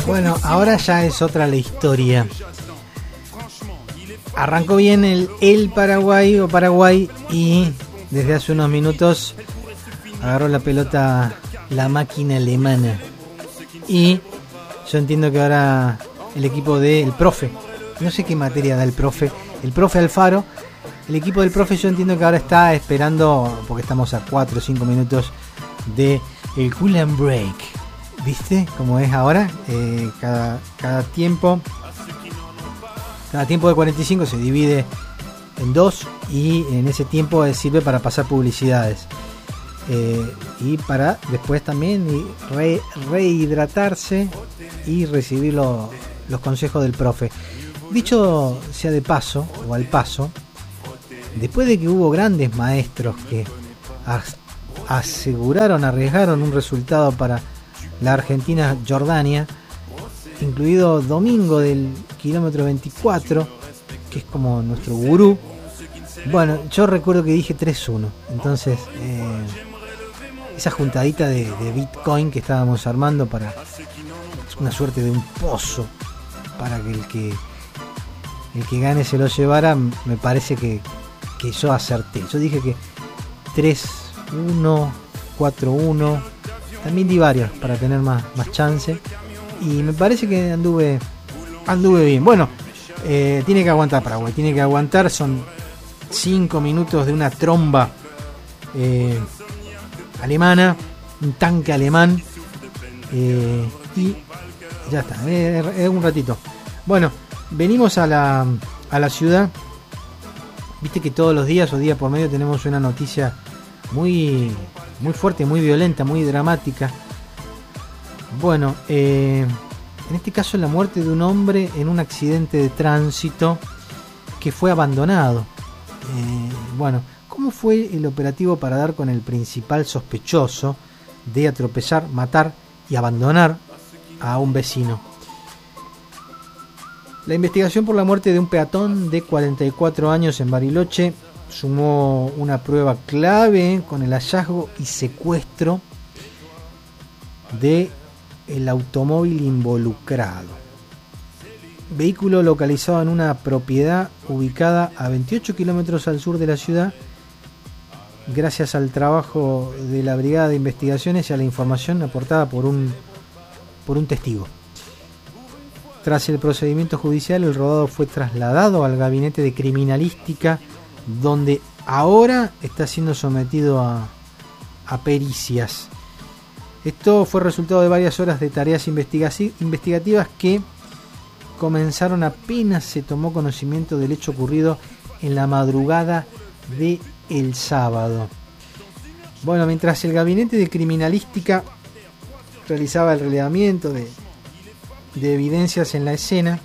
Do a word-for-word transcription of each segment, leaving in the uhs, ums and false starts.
Bueno, ahora ya es otra la historia. Arrancó bien el, el Paraguay o Paraguay y desde hace unos minutos agarró la pelota la máquina alemana. Y yo entiendo que ahora el equipo del profe, no sé qué materia da el profe, el profe Alfaro, el equipo del profe yo entiendo que ahora está esperando, porque estamos a cuatro o cinco minutos de el cool and break. ¿Viste cómo es ahora? Eh, cada, cada tiempo cada tiempo de cuarenta y cinco se divide en dos y en ese tiempo sirve para pasar publicidades eh, y para después también re, rehidratarse y recibir lo, los consejos del profe. Dicho sea de paso o al paso, después de que hubo grandes maestros que as, aseguraron, arriesgaron un resultado para la Argentina-Jordania, incluido Domingo del kilómetro veinticuatro, que es como nuestro gurú. Bueno, yo recuerdo que dije tres uno, entonces eh, esa juntadita de, de Bitcoin que estábamos armando para una suerte de un pozo para que el que el que gane se lo llevara, me parece que, que yo acerté. Yo dije que tres uno, cuatro uno, también di varios para tener más, más chance. Y me parece que anduve anduve bien. Bueno, eh, tiene que aguantar Paraguay, tiene que aguantar. Son cinco minutos de una tromba eh, alemana, un tanque alemán. Eh, y ya está, es eh, eh, un ratito. Bueno, venimos a la, a la ciudad. Viste que todos los días o día por medio tenemos una noticia muy... muy fuerte, muy violenta, muy dramática. Bueno, eh, en este caso la muerte de un hombre en un accidente de tránsito que fue abandonado. Eh, bueno, ¿cómo fue el operativo para dar con el principal sospechoso de atropellar, matar y abandonar a un vecino? La investigación por la muerte de un peatón de cuarenta y cuatro años en Bariloche sumó una prueba clave con el hallazgo y secuestro de el automóvil involucrado. Vehículo localizado en una propiedad ubicada a veintiocho kilómetros al sur de la ciudad, gracias al trabajo de la Brigada de Investigaciones y a la información aportada por un, por un testigo. Tras el procedimiento judicial, el rodado fue trasladado al gabinete de criminalística, donde ahora está siendo sometido a, a pericias. Esto fue resultado de varias horas de tareas investigativas que comenzaron apenas se tomó conocimiento del hecho ocurrido en la madrugada de el sábado. Bueno, mientras el gabinete de criminalística realizaba el relevamiento de, de evidencias en la escena,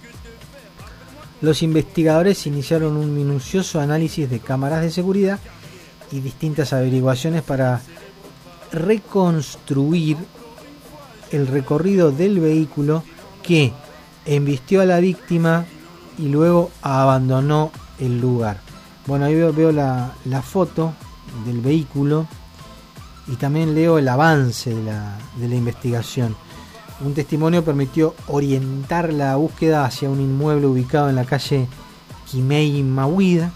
los investigadores iniciaron un minucioso análisis de cámaras de seguridad y distintas averiguaciones para reconstruir el recorrido del vehículo que embistió a la víctima y luego abandonó el lugar. Bueno, ahí veo, veo la, la foto del vehículo y también leo el avance de la, de la investigación. Un testimonio permitió orientar la búsqueda hacia un inmueble ubicado en la calle Quimei Mahuida,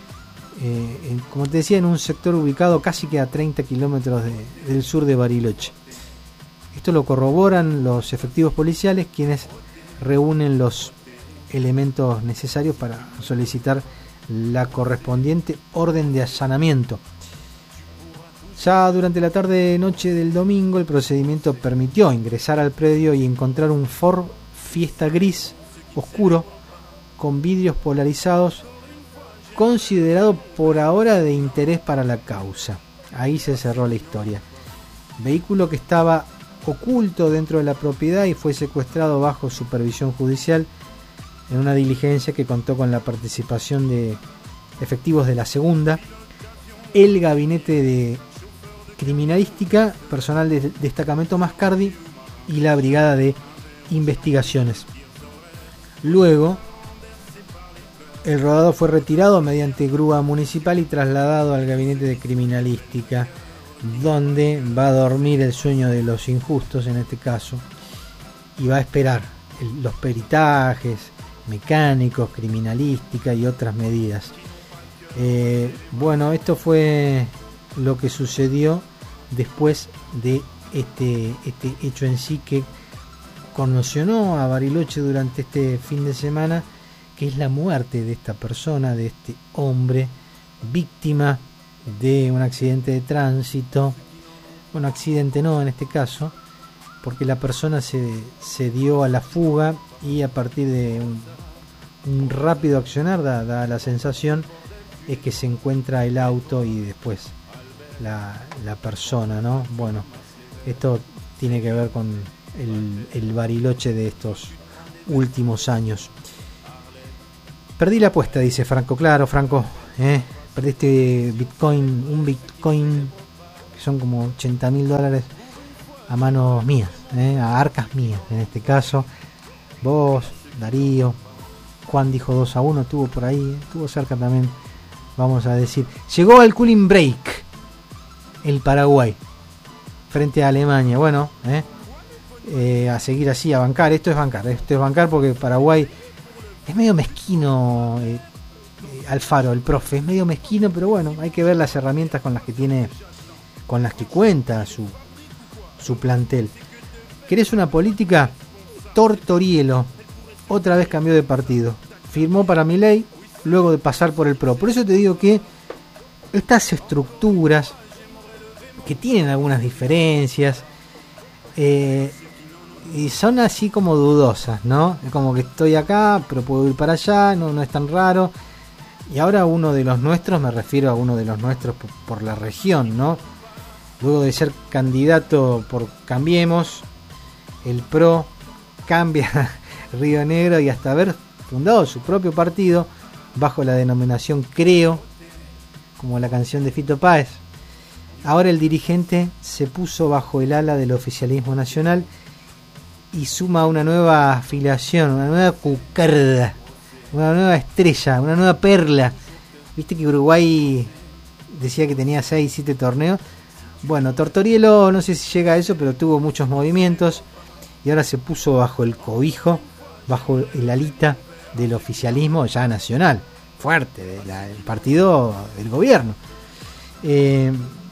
eh, como te decía, en un sector ubicado casi que a treinta kilómetros de, del sur de Bariloche. Esto lo corroboran los efectivos policiales, quienes reúnen los elementos necesarios para solicitar la correspondiente orden de allanamiento. Ya durante la tarde-noche del domingo, el procedimiento permitió ingresar al predio y encontrar un Ford Fiesta gris oscuro con vidrios polarizados, considerado por ahora de interés para la causa. Ahí se cerró la historia. Vehículo que estaba oculto dentro de la propiedad y fue secuestrado bajo supervisión judicial en una diligencia que contó con la participación de efectivos de la segunda, el gabinete de criminalística, personal de destacamento Mascardi y la brigada de investigaciones. Luego, el rodado fue retirado mediante grúa municipal y trasladado al gabinete de criminalística, donde va a dormir el sueño de los injustos en este caso. y va a esperar el, los peritajes mecánicos, criminalística y otras medidas. Eh, bueno, esto fue lo que sucedió después de este, este hecho en sí que conmocionó a Bariloche durante este fin de semana, que es la muerte de esta persona, de este hombre, víctima de un accidente de tránsito. Bueno, accidente no en este caso, porque la persona se, se dio a la fuga y a partir de un, un rápido accionar, da, da la sensación, es que se encuentra el auto y después la, la persona, ¿no? Bueno, esto tiene que ver con el, el Bariloche de estos últimos años. Perdí la apuesta, dice Franco. Claro, Franco, ¿eh? Perdiste Bitcoin, un Bitcoin que son como ochenta mil dólares a manos mías, ¿eh? A arcas mías en este caso. Vos, Darío, Juan dijo dos a uno, estuvo por ahí, estuvo cerca también, vamos a decir. Llegó al cooling break el Paraguay frente a Alemania. Bueno, ¿eh? Eh, a seguir así, a bancar. Esto es bancar, esto es bancar porque Paraguay es medio mezquino. eh, eh, Alfaro, el profe, es medio mezquino, pero bueno, hay que ver las herramientas con las que tiene, con las que cuenta su, su plantel. ¿Querés una política? Tortorielo otra vez cambió de partido, firmó para Milei luego de pasar por el P R O. Por eso te digo que estas estructuras que tienen algunas diferencias eh, y son así como dudosas, ¿no? Es como que estoy acá, pero puedo ir para allá, no, no es tan raro. Y ahora uno de los nuestros, me refiero a uno de los nuestros por, por la región, ¿no? Luego de ser candidato por Cambiemos, el P R O cambia Río Negro y hasta haber fundado su propio partido bajo la denominación Creo, como la canción de Fito Páez. Ahora el dirigente se puso bajo el ala del oficialismo nacional y suma una nueva afiliación, una nueva cucarda, una nueva estrella, una nueva perla. Viste que Uruguay decía que tenía seis, siete torneos. Bueno, Tortorielo no sé si llega a eso, pero tuvo muchos movimientos y ahora se puso bajo el cobijo, bajo el alita del oficialismo ya nacional, fuerte, del partido del gobierno. Eh,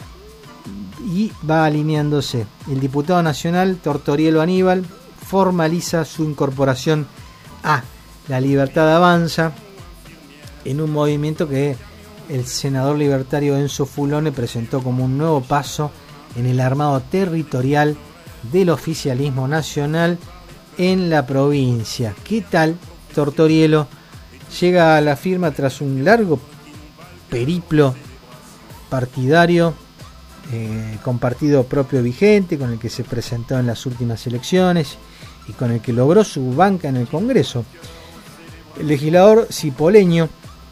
y va alineándose. El diputado nacional Tortorielo Aníbal formaliza su incorporación a La Libertad Avanza en un movimiento que el senador libertario Enzo Fulone presentó como un nuevo paso en el armado territorial del oficialismo nacional en la provincia. ¿Qué tal? Tortorielo llega a la firma tras un largo periplo partidario eh, con partido propio vigente, con el que se presentó en las últimas elecciones y con el que logró su banca en el Congreso. El legislador cipoleño,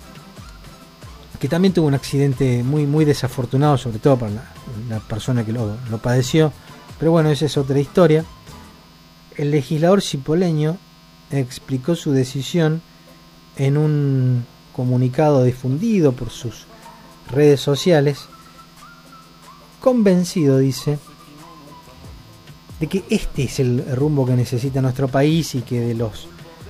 que también tuvo un accidente muy muy desafortunado, sobre todo para la, la persona que lo, lo padeció, pero bueno, esa es otra historia. El legislador cipoleño explicó su decisión en un comunicado difundido por sus redes sociales, convencido, dice, de que este es el rumbo que necesita nuestro país y que de los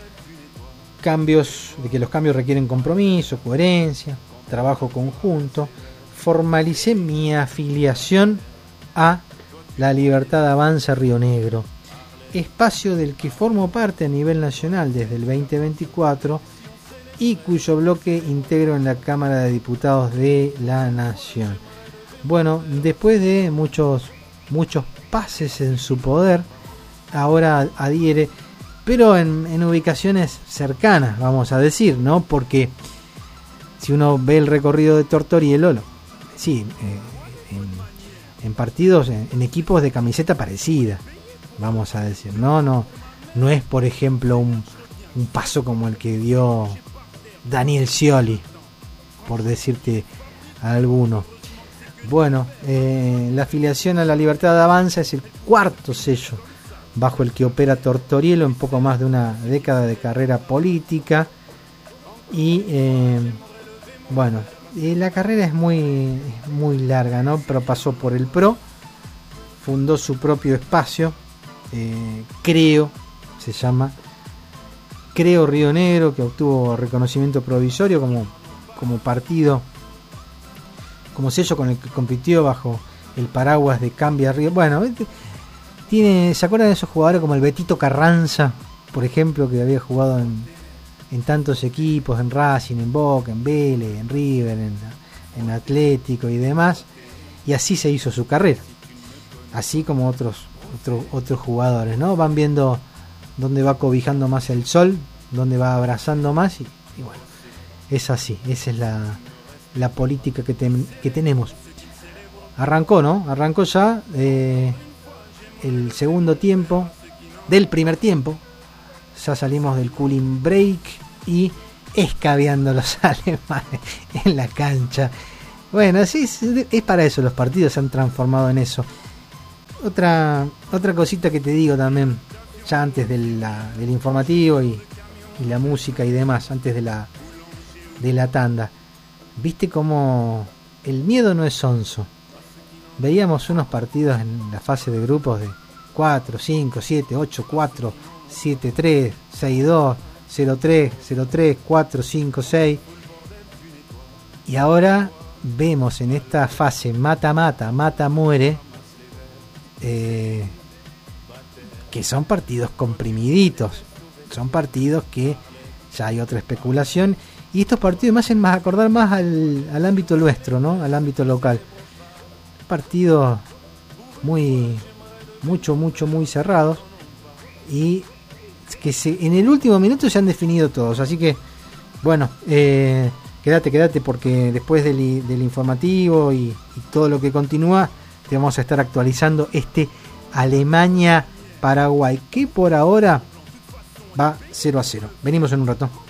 cambios, de que los cambios requieren compromiso, coherencia, trabajo conjunto. Formalicé mi afiliación a La Libertad Avanza Río Negro, espacio del que formo parte a nivel nacional desde el veinte veinticuatro y cuyo bloque integro en la Cámara de Diputados de la Nación. Bueno, después de muchos muchos pases en su poder, ahora adhiere, pero en, en ubicaciones cercanas, vamos a decir, ¿no? Porque si uno ve el recorrido de Tortorielo, sí, eh, en, en partidos, en, en equipos de camiseta parecida, vamos a decir, no, no, no es por ejemplo un, un paso como el que dio Daniel Scioli, por decirte alguno. Bueno, eh, la afiliación a La Libertad Avanza es el cuarto sello bajo el que opera Tortorielo en poco más de una década de carrera política y eh, bueno, eh, la carrera es muy muy larga, ¿no? Pero pasó por el P R O, fundó su propio espacio, eh, Creo, se llama. Creo Río Negro, que obtuvo reconocimiento provisorio como, como partido, como sello con el que compitió bajo el paraguas de Cambia Río. Bueno, tiene, ¿se acuerdan de esos jugadores como el Betito Carranza, por ejemplo, que había jugado en, en tantos equipos, en Racing, en Boca, en Vélez, en River, en, en Atlético y demás? Y así se hizo su carrera, así como otros otros otros jugadores, ¿no? Van viendo dónde va cobijando más el sol, dónde va abrazando más, y, y bueno, es así, esa es la, la política que, ten, que tenemos. Arrancó, ¿no? Arrancó ya eh, el segundo tiempo del primer tiempo, ya salimos del cooling break y escabeando los alemanes en la cancha. Bueno, sí, es para eso, los partidos se han transformado en eso. Otra otra cosita que te digo también, ya antes de la, del informativo y, y la música y demás, antes de la de la tanda. Viste cómo el miedo no es sonso. Veíamos unos partidos en la fase de grupos de cuatro, cinco, siete, ocho, cuatro, siete, tres, seis, dos, cero, tres, cero, tres, cuatro, cinco, seis. Y ahora vemos en esta fase mata-mata, mata-muere, eh, que son partidos comprimiditos, son partidos que ya hay otra especulación, y estos partidos me hacen más acordar más al, al ámbito nuestro, ¿no? Al ámbito local. Partidos muy, mucho, mucho, muy cerrados, y que se, en el último minuto se han definido todos, así que, bueno, eh, quédate, quédate, porque después del, del informativo y, y todo lo que continúa, te vamos a estar actualizando este Alemania-Paraguay, que por ahora va cero a cero. Venimos en un rato.